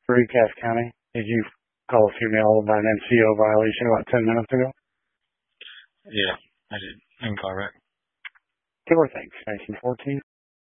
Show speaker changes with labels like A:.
A: 3, Cass County. Did you call a female about an NCO violation about 10 minutes ago?
B: Yeah, I did. Incorrect.
A: Give or take. 1914.